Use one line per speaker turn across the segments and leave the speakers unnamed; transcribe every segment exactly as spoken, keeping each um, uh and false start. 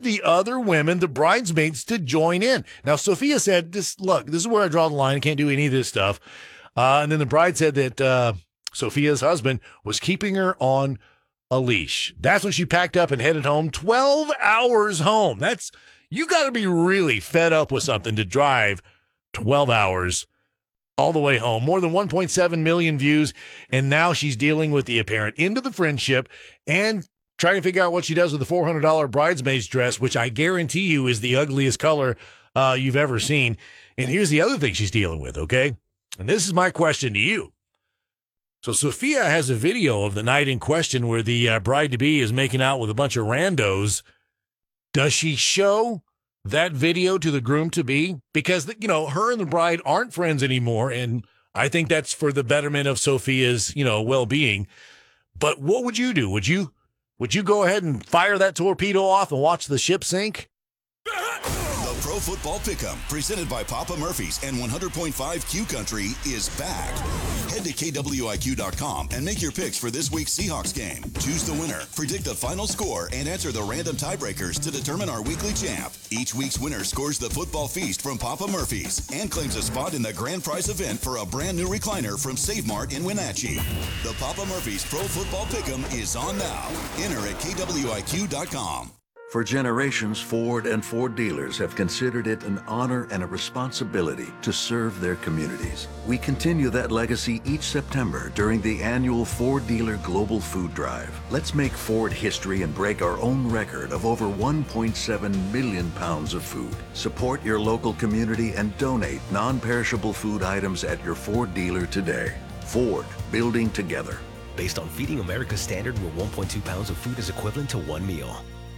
the other women, the bridesmaids, to join in. Now, Sophia said, "This look, this is where I draw the line. I can't do any of this stuff." Uh, and then the bride said that uh, Sophia's husband was keeping her on a leash. That's when she packed up and headed home. twelve hours home. That's, you got to be really fed up with something to drive twelve hours all the way home. More than one point seven million views. And now she's dealing with the apparent end of the friendship and trying to figure out what she does with the four hundred dollars bridesmaid's dress, which I guarantee you is the ugliest color uh, you've ever seen. And here's the other thing she's dealing with, okay? And this is my question to you. So Sophia has a video of the night in question where the uh, bride-to-be is making out with a bunch of randos. Does she show that video to the groom-to-be? Because, you know, her and the bride aren't friends anymore, and I think that's for the betterment of Sophia's, you know, well-being. But what would you do? Would you would you go ahead and fire that torpedo off and watch the ship sink?
The Pro Football Pick'em, presented by Papa Murphy's and one hundred point five Q Country, is back. Head to K W I Q dot com and make your picks for this week's Seahawks game. Choose the winner, predict the final score, and answer the random tiebreakers to determine our weekly champ. Each week's winner scores the football feast from Papa Murphy's and claims a spot in the grand prize event for a brand new recliner from Save Mart in Wenatchee. The Papa Murphy's Pro Football Pick'em is on now. Enter at K W I Q dot com.
For generations, Ford and Ford dealers have considered it an honor and a responsibility to serve their communities. We continue that legacy each September during the annual Ford Dealer Global Food Drive. Let's make Ford history and break our own record of over one point seven million pounds of food. Support your local community and donate non-perishable food items at your Ford dealer today. Ford, building together.
Based on Feeding America's standard, where one point two pounds of food is equivalent to one meal.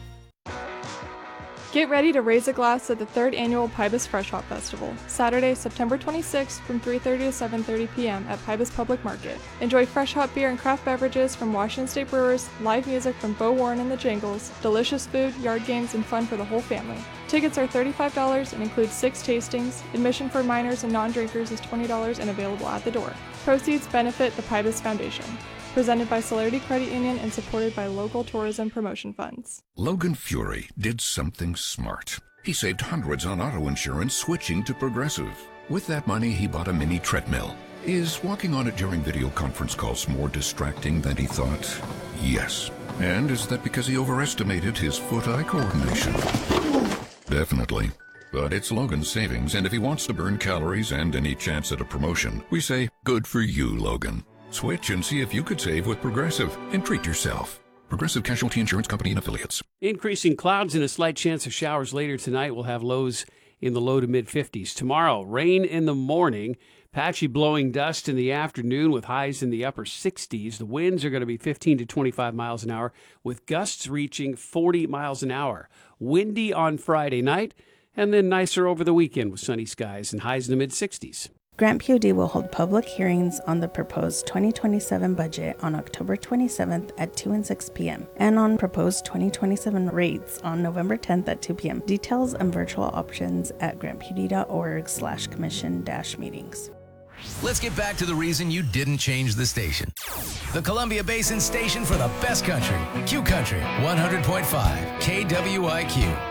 Get ready to raise a glass at the third annual Pybus Fresh Hop Festival, Saturday, September twenty-sixth from three thirty to seven thirty p.m. at Pybus Public Market. Enjoy fresh hop beer and craft beverages from Washington State Brewers, live music from Bo Warren and the Jingles, delicious food, yard games, and fun for the whole family. Tickets are thirty-five dollars and include six tastings. Admission for minors and non-drinkers is twenty dollars and available at the door. Proceeds benefit the Pybus Foundation. Presented by Celerity Credit Union and supported by local tourism promotion funds.
Logan Fury did something smart. He saved hundreds on auto insurance switching to Progressive. With that money, he bought a mini treadmill. Is walking on it during video conference calls more distracting than he thought? Yes. And is that because he overestimated his foot-eye coordination? Definitely. But it's Logan's savings, and if he wants to burn calories and any chance at a promotion, we say, good for you, Logan. Switch and see if you could save with Progressive and treat yourself. Progressive Casualty Insurance Company and Affiliates.
Increasing clouds and a slight chance of showers later tonight. We'll have lows in the low to mid fifties. Tomorrow, rain in the morning, patchy blowing dust in the afternoon with highs in the upper sixties. The winds are going to be fifteen to twenty-five miles an hour with gusts reaching forty miles an hour. Windy on Friday night and then nicer over the weekend with sunny skies and highs in the mid sixties.
Grant P O D will hold public hearings on the proposed twenty twenty-seven budget on October twenty-seventh at two and six p.m. and on proposed twenty twenty-seven rates on November tenth at two p.m. Details and virtual options at grantpd.org slash commission dash meetings.
Let's get back to the reason you didn't change the station. The Columbia Basin station for the best country. Q Country, one hundred point five K W I Q.